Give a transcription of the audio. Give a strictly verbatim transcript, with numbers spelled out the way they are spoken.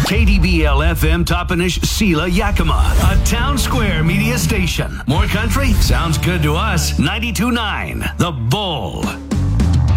K D B L F M Toppenish Sela Yakima, a Town Square media station. More country? Sounds good to us. ninety-two point nine The Bull.